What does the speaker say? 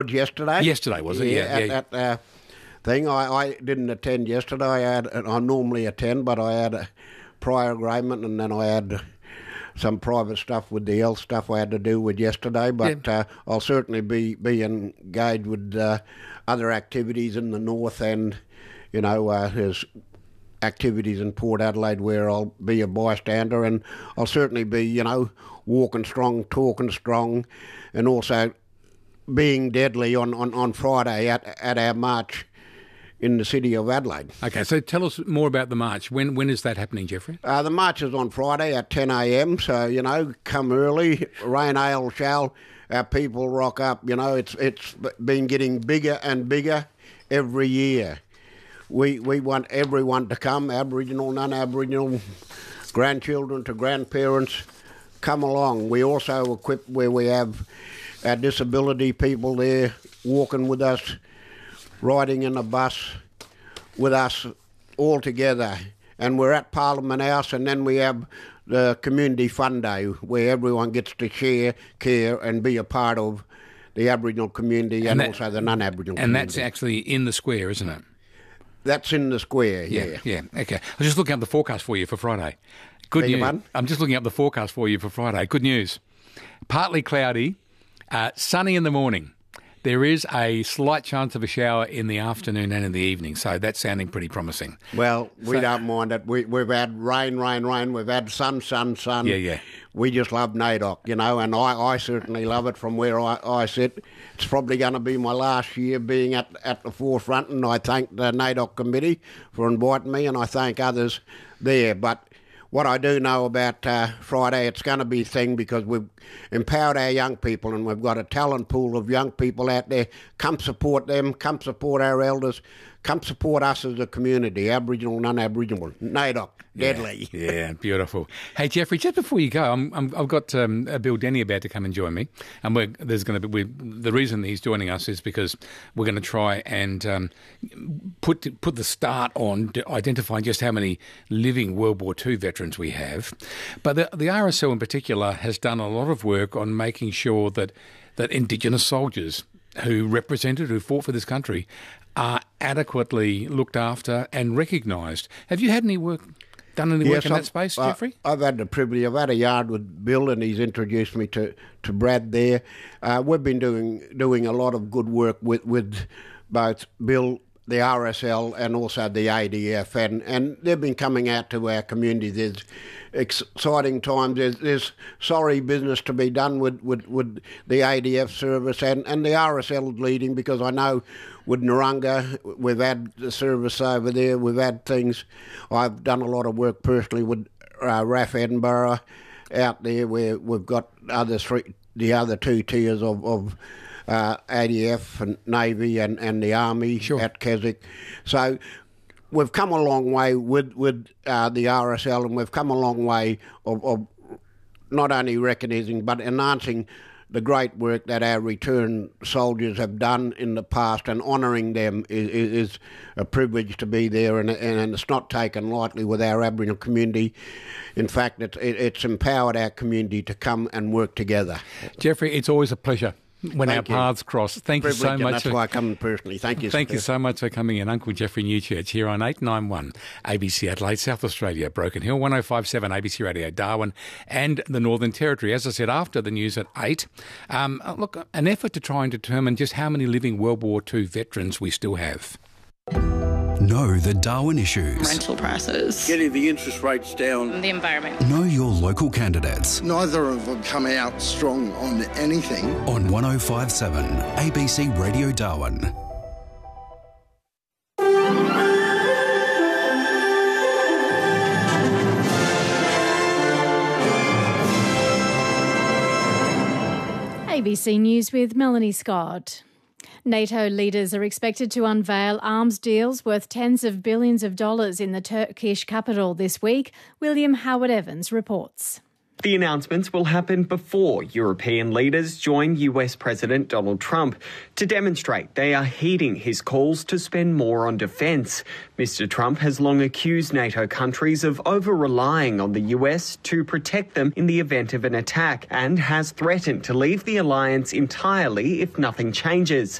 Yesterday? Yesterday, was it? Yeah. At that thing. I didn't attend yesterday. I normally attend, but I had a prior agreement, and then I had some private stuff with the health stuff I had to do with yesterday. But I'll certainly be engaged with other activities in the north, and there's activities in Port Adelaide where I'll be a bystander, and I'll certainly be walking strong, talking strong, and also being deadly on Friday at our march in the city of Adelaide. Okay, so tell us more about the march. When is that happening, Jeffrey? The march is on Friday at 10 a.m, so, come early, rain, hail, shall, our people rock up. It's been getting bigger and bigger every year. We want everyone to come, Aboriginal, non-Aboriginal, grandchildren to grandparents, come along. We also equip where we have our disability people there walking with us, riding in a bus with us all together. And we're at Parliament House, and then we have the Community Fun Day where everyone gets to share, care and be a part of the Aboriginal community and also the non-Aboriginal community. And that's actually in the square, isn't it? That's in the square, yeah. Yeah, okay. I was just looking up the forecast for you for Friday. Good news. I'm just looking up the forecast for you for Friday. Good news. Partly cloudy, sunny in the morning. There is a slight chance of a shower in the afternoon and in the evening, so that's sounding pretty promising. Well, we don't mind it. We've had rain. We've had sun. Yeah. We just love NAIDOC, and I certainly love it from where I sit. It's probably going to be my last year being at the forefront, and I thank the NAIDOC committee for inviting me, and I thank others there. But what I do know about Friday, it's going to be a thing because we've empowered our young people, and we've got a talent pool of young people out there. Come support them, come support our elders, come support us as a community, Aboriginal, non-Aboriginal, NAIDOC, deadly. Yeah, beautiful. Hey, Jeffrey, just before you go, I've got Bill Denny about to come and join me, and the reason he's joining us is because we're going to try and put the start on identifying just how many living World War II veterans we have. But the RSL in particular has done a lot of work on making sure that Indigenous soldiers who fought for this country are adequately looked after and recognised. Have you had any work done in that space, Jeffrey? I've had the privilege. I've had a yard with Bill, and he's introduced me to Brad there. We've been doing a lot of good work with both Bill, the RSL, and also the ADF, and they've been coming out to our community. There's exciting times. There's sorry business to be done with the ADF service, and the RSL leading, because I know with Narunga, we've had the service over there, we've had things. I've done a lot of work personally with RAF Edinburgh out there, where we've got the other two tiers of ADF and Navy and the Army at Keswick. So we've come a long way with the RSL, and we've come a long way of not only recognising but enhancing the great work that our returned soldiers have done in the past, and honouring them is a privilege to be there, and it's not taken lightly with our Aboriginal community. In fact, it's empowered our community to come and work together. Jeffrey, it's always a pleasure when our paths cross. Thank you so much. That's why I come personally. Thank you. Thank you so much for coming in, Uncle Jeffrey Newchurch, here on 891 ABC Adelaide, South Australia, Broken Hill, 105.7 ABC Radio Darwin and the Northern Territory. As I said, after the news at 8, look, an effort to try and determine just how many living World War II veterans we still have. Know the Darwin issues. Rental prices. Getting the interest rates down. The environment. Know your local candidates. Neither of them come out strong on anything. On 105.7 ABC Radio Darwin. ABC News with Melanie Scott. NATO leaders are expected to unveil arms deals worth tens of billions of dollars in the Turkish capital this week. William Howard Evans reports. The announcements will happen before European leaders join US President Donald Trump to demonstrate they are heeding his calls to spend more on defence. Mr. Trump has long accused NATO countries of over-relying on the US to protect them in the event of an attack and has threatened to leave the alliance entirely if nothing changes.